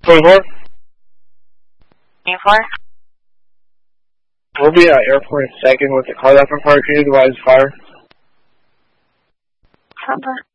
24? 24? We'll be at airport in a second with the car that's been parked. Can you advise fire? Number.